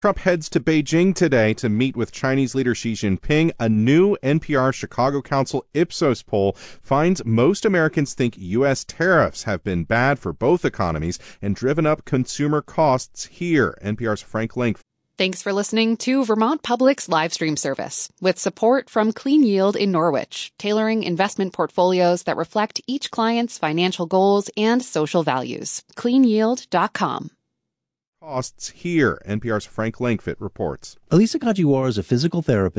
Trump heads to Beijing today to meet with Chinese leader Xi Jinping. A new NPR Chicago Council Ipsos poll finds most Americans think U.S. tariffs have been bad for both economies and driven up consumer costs here. NPR's Frank Link. Thanks for listening to Vermont Public's live stream service with support from Clean Yield in Norwich, tailoring investment portfolios that reflect each client's financial goals and social values. CleanYield.com. Costs here. NPR's Frank Langfitt reports. Elisa Kajiwara is a physical therapist